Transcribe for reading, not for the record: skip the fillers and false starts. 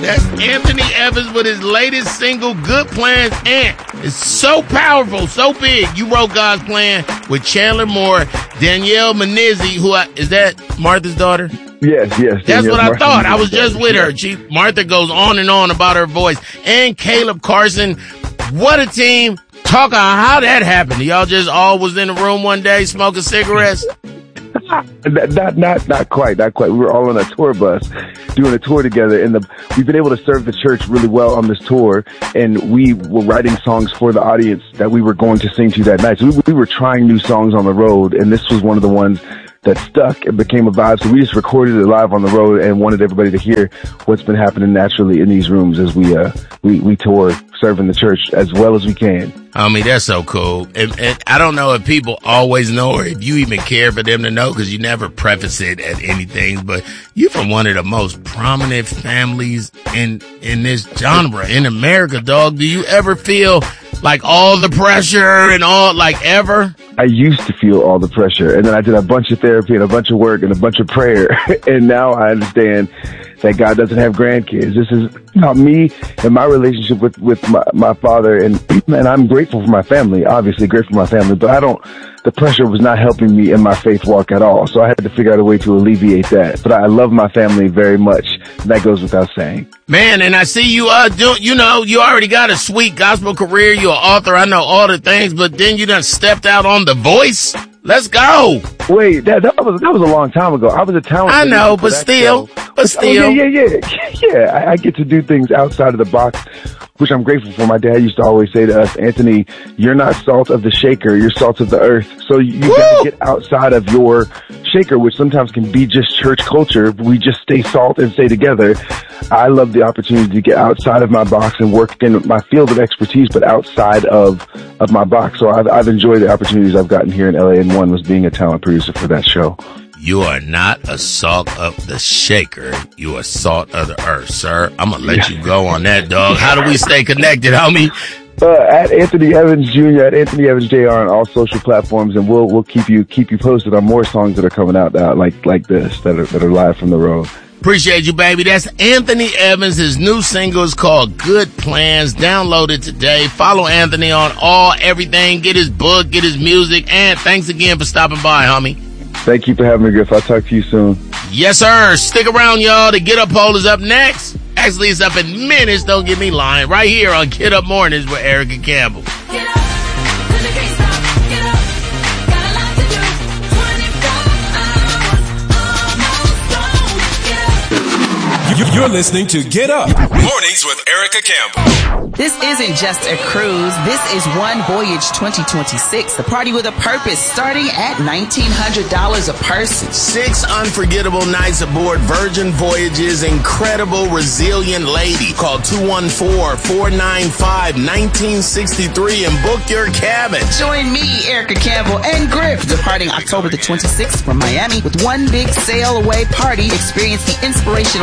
That's Anthony Evans with his latest single, Good Plans. And it's so powerful, so big. You wrote God's Plan with Chandler Moore, Danielle Menezzi, is that Martha's daughter? Yes. That's what I thought. I was just with her. Martha goes on and on about her voice. And Caleb Carson. What a team. Talk on how that happened. Y'all just all was in the room one day smoking cigarettes? Not quite. We were all on a tour bus doing a tour together, and we've been able to serve the church really well on this tour, and we were writing songs for the audience that we were going to sing to that night. So we were trying new songs on the road, and this was one of the ones that stuck and became a vibe. So we just recorded it live on the road and wanted everybody to hear what's been happening naturally in these rooms as we tour, serving the church as well as we can. I mean, that's so cool. And I don't know if people always know or if you even care for them to know, because you never preface it at anything, but you're from one of the most prominent families in this genre in America, dog. Do you ever feel like all the pressure and all, like, ever? I used to feel all the pressure, and then I did a bunch of therapy and a bunch of work and a bunch of prayer, and now I understand that God doesn't have grandkids. This is about me and my relationship with my father, and I'm grateful for my family, obviously grateful for my family, but the pressure was not helping me in my faith walk at all, so I had to figure out a way to alleviate that. But I love my family very much, and that goes without saying. Man, and I see you you already got a sweet gospel career. You're an author. I know all the things, but then you done stepped out on The Voice. Let's go. Wait, that was a long time ago. I was a talent. I know, but still. Yeah. I get to do things outside of the box, which I'm grateful for. My dad used to always say to us, Anthony, you're not salt of the shaker, you're salt of the earth. So you got to get outside of your shaker, which sometimes can be just church culture. We just stay salt and stay together. I love the opportunity to get outside of my box and work in my field of expertise, but outside of my box. So I've enjoyed the opportunities I've gotten here in LA, and one was being a talent producer for that show. You are not a salt of the shaker. You are salt of the earth, sir. I'm going to let you go on that, dog. How do we stay connected, homie? At Anthony Evans Jr., at Anthony Evans Jr. on all social platforms, and we'll keep you posted on more songs that are coming out like this that are live from the road. Appreciate you, baby. That's Anthony Evans. His new single is called Good Plans. Download it today. Follow Anthony on everything. Get his book, get his music, and thanks again for stopping by, homie. Thank you for having me, Griff. I'll talk to you soon. Yes, sir. Stick around, y'all. The Get Up poll is up next. Actually, it's up in minutes. Don't get me lying. Right here on Get Up Mornings with Erica Campbell. Get up. You're listening to Get Up Mornings with Erica Campbell. This isn't just a cruise. This is One Voyage 2026, the party with a purpose, starting at $1,900 a person. 6 unforgettable nights aboard Virgin Voyage's incredible resilient lady. Call 214-495-1963 and book your cabin. Join me, Erica Campbell, and Griff, departing October the 26th from Miami with one big sail away party. Experience the inspirational